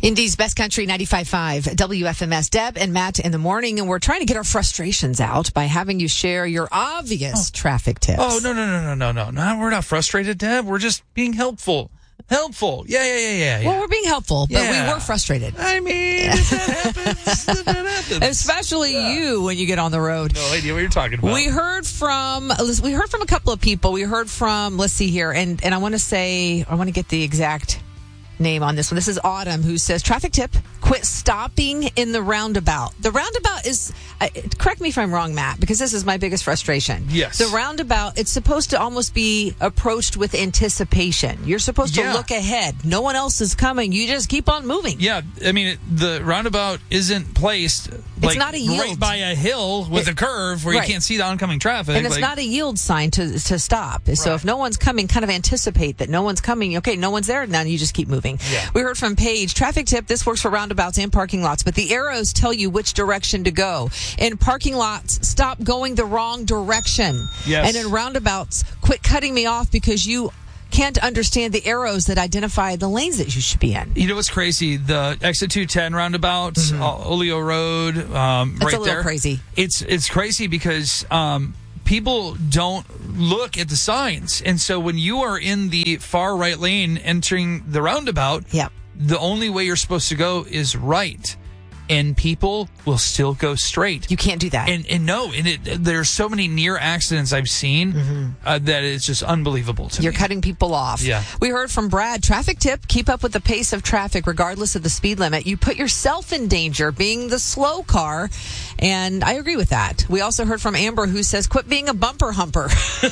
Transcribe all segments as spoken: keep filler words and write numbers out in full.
Indy's Best Country ninety-five point five W F M S. Deb and Matt in the morning, and we're trying to get our frustrations out by having you share your obvious oh. traffic tips. Oh, no, no, no, no, no, no. No, we're not frustrated, Deb. We're just being helpful. Helpful. Yeah, yeah, yeah, yeah. yeah. Well, we're being helpful, but yeah. we were frustrated. I mean, if that happens, if that happens. Especially yeah. you when you get on the road. No idea what you're talking about. We heard from we heard from a couple of people. We heard from, let's see here, and, and I want to say, I want to get the exact name on this one. This is Autumn, who says, traffic tip, quit stopping in the roundabout. The roundabout is, uh, correct me if I'm wrong, Matt, because this is my biggest frustration. Yes. The roundabout, it's supposed to almost be approached with anticipation. You're supposed to yeah. look ahead. No one else is coming. You just keep on moving. Yeah. I mean, it, the roundabout isn't placed like, it's not a yield. right by a hill with it, a curve where right. you can't see the oncoming traffic. And it's like, not a yield sign to to stop. Right. So if no one's coming, kind of anticipate that no one's coming. Okay, no one's there. Now you just keep moving. Yeah. We heard from Paige. Traffic tip, this works for roundabouts and parking lots, but the arrows tell you which direction to go. In parking lots, stop going the wrong direction. Yes. And in roundabouts, quit cutting me off because you can't understand the arrows that identify the lanes that you should be in. You know what's crazy? The exit two ten roundabout, mm-hmm. uh, Oleo Road, um, That's right a little there. crazy. It's it's crazy because um, people don't look at the signs, and so when you are in the far right lane entering the roundabout, yep. the only way you're supposed to go is right. And people will still go straight. You can't do that. And and no, and it, there's so many near accidents I've seen mm-hmm. uh, that it's just unbelievable to You're me. You're cutting people off. Yeah. We heard from Brad. Traffic tip, keep up with the pace of traffic regardless of the speed limit. You put yourself in danger being the slow car. And I agree with that. We also heard from Amber, who says, quit being a bumper humper.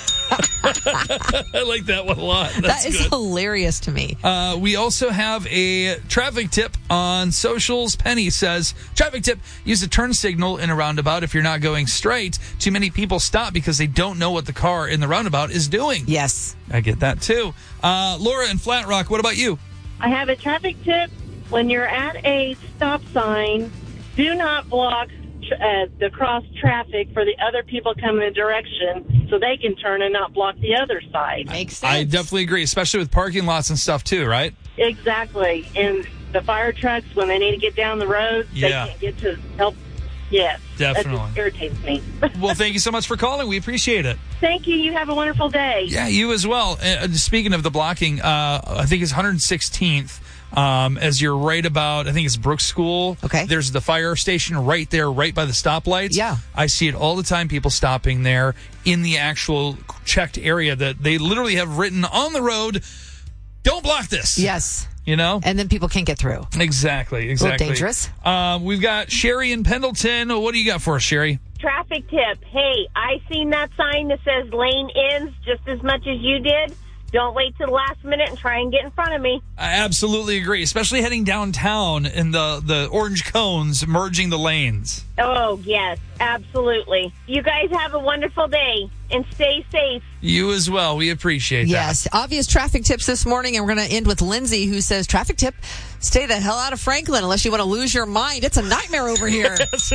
I like that one a lot. That's that is good. hilarious to me. Uh, we also have a traffic tip on socials. Penny says, traffic tip, use a turn signal in a roundabout if you're not going straight. Too many people stop because they don't know what the car in the roundabout is doing. Yes. I get that too. Uh, Laura in Flat Rock, what about you? I have a traffic tip. When you're at a stop sign, do not block uh, the cross traffic for the other people coming in direction so they can turn and not block the other side. Makes sense. I definitely agree, especially with parking lots and stuff too, right? Exactly. And the fire trucks, when they need to get down the road, yeah. they can't get to help. Yes. Definitely. That just irritates me. Well, thank you so much for calling. We appreciate it. Thank you. You have a wonderful day. Yeah, you as well. Uh, speaking of the blocking, uh, I think it's one hundred sixteenth. Um, as you're right about, I think it's Brooks School. Okay. There's the fire station right there, right by the stoplights. Yeah. I see it all the time, people stopping there in the actual checked area that they literally have written on the road, don't block this. Yes. You know? And then people can't get through. Exactly, exactly. A little dangerous. Uh, we've got Sherry in Pendleton. What do you got for us, Sherry? Traffic tip. Hey, I seen that sign that says lane ends just as much as you did. Don't wait till the last minute and try and get in front of me. I absolutely agree, especially heading downtown and the, the orange cones merging the lanes. Oh, yes, absolutely. You guys have a wonderful day and stay safe. You as well. We appreciate that. Yes. Obvious traffic tips this morning, and we're going to end with Lindsay, who says, traffic tip, stay the hell out of Franklin unless you want to lose your mind. It's a nightmare over here.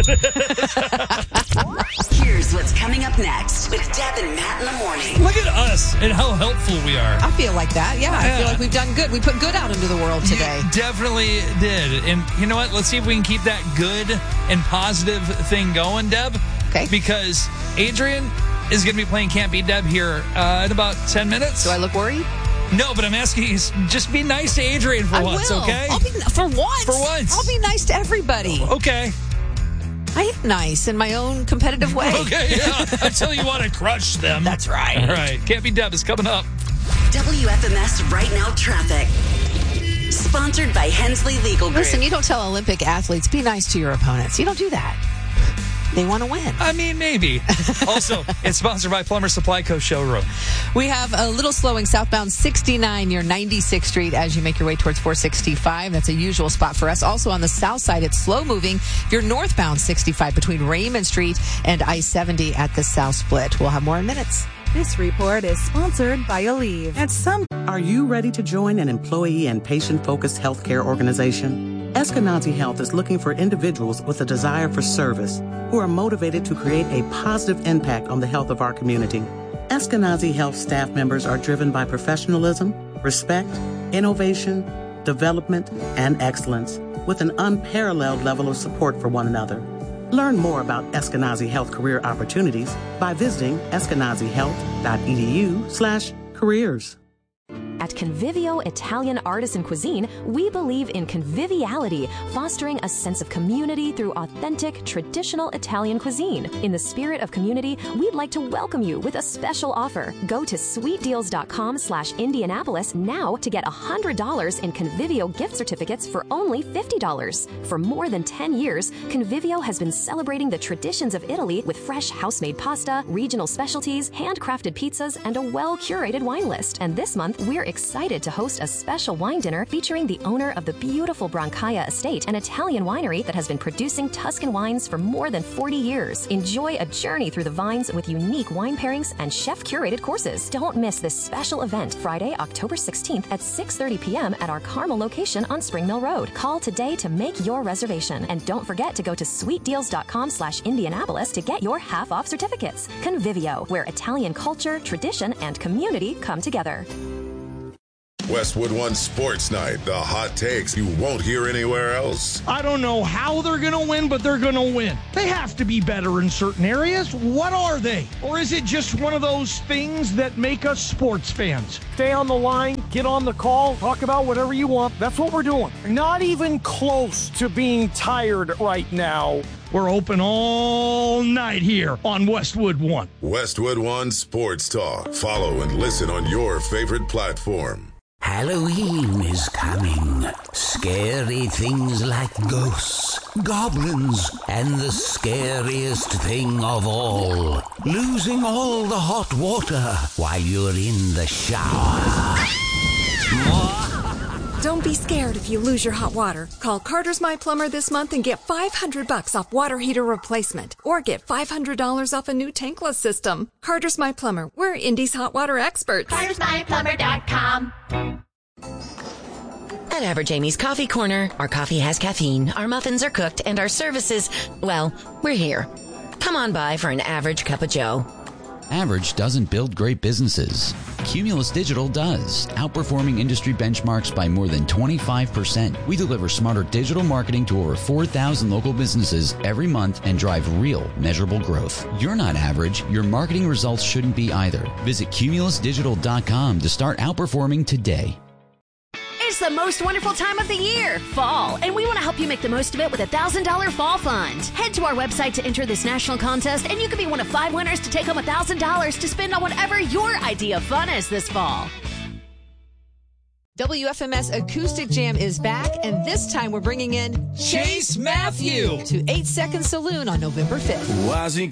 Here's what's coming up next with Deb and Matt in the morning. Look at us and how helpful we are. I feel like that. Yeah, Yeah. I feel like we've done good. We put good out into the world today. You definitely did. And you know what? Let's see if we can keep that good and positive thing going, Deb. Okay. Because Adrian is going to be playing Can't Beat Deb here uh, in about ten minutes. Do I look worried? No, but I'm asking you, just be nice to Adrian for I once, will. okay? I'll be, for once. For once. I'll be nice to everybody. Okay. I am nice in my own competitive way. Okay, yeah. Until you want to crush them. That's right. All right. Can't Beat Deb is coming up. W F M S Right Now Traffic. Sponsored by Hensley Legal Group. Listen, you don't tell Olympic athletes, be nice to your opponents. You don't do that. They want to win. I mean, maybe. Also, it's sponsored by Plumber Supply Co. Showroom. We have a little slowing southbound sixty-nine near ninety-sixth Street as you make your way towards four sixty-five. That's a usual spot for us. Also on the south side, it's slow moving. If you're northbound sixty-five between Raymond Street and I seventy at the South Split. We'll have more in minutes. This report is sponsored by Aleve. At some Are you ready to join an employee and patient-focused healthcare organization? Eskenazi Health is looking for individuals with a desire for service who are motivated to create a positive impact on the health of our community. Eskenazi Health staff members are driven by professionalism, respect, innovation, development, and excellence. with an unparalleled level of support for one another. Learn more about Eskenazi Health career opportunities by visiting eskenazihealth.edu slash careers. At Convivio Italian Artisan Cuisine, we believe in conviviality, fostering a sense of community through authentic, traditional Italian cuisine. In the spirit of community, we'd like to welcome you with a special offer. Go to sweetdeals.com slash Indianapolis now to get one hundred dollars in Convivio gift certificates for only fifty dollars. For more than ten years, Convivio has been celebrating the traditions of Italy with fresh house-made pasta, regional specialties, handcrafted pizzas, and a well-curated wine list. And this month, we're excited to host a special wine dinner featuring the owner of the beautiful Brancaia Estate, an Italian winery that has been producing Tuscan wines for more than forty years. Enjoy a journey through the vines with unique wine pairings and chef-curated courses. Don't miss this special event Friday, October sixteenth at six thirty p.m. at our Carmel location on Spring Mill Road. Call today to make your reservation. And don't forget to go to sweetdeals.com slash Indianapolis to get your half-off certificates. Convivio, where Italian culture, tradition, and community come together. Westwood One Sports Night, the hot takes you won't hear anywhere else. I don't know how they're going to win, but they're going to win. They have to be better in certain areas. What are they? Or is it just one of those things that make us sports fans? Stay on the line, get on the call, talk about whatever you want. That's what we're doing. Not even close to being tired right now. We're open all night here on Westwood One. Westwood One Sports Talk. Follow and listen on your favorite platform. Halloween is coming. Scary things like ghosts, goblins, and the scariest thing of all, losing all the hot water while you're in the shower. Don't be scared if you lose your hot water. Call Carter's My Plumber this month and get five hundred bucks off water heater replacement, or get five hundred dollars off a new tankless system. Carter's My Plumber. We're Indy's hot water experts. Carters My Plumber dot com. At Average Amy's Coffee Corner, our coffee has caffeine, our muffins are cooked, and our services, well, we're here. Come on by for an average cup of joe. Average doesn't build great businesses. Cumulus Digital does, outperforming industry benchmarks by more than twenty-five percent. We deliver smarter digital marketing to over four thousand local businesses every month and drive real, measurable growth. You're not average. Your marketing results shouldn't be either. Visit cumulus digital dot com to start outperforming today. It's the most wonderful time of the year, fall, and we want to help you make the most of it with a one thousand dollars fall fund. Head to our website to enter this national contest, and you could be one of five winners to take home one thousand dollars to spend on whatever your idea of fun is this fall. W F M S Acoustic Jam is back, and this time we're bringing in Chase Matthew to eight second Saloon on November fifth. Why is he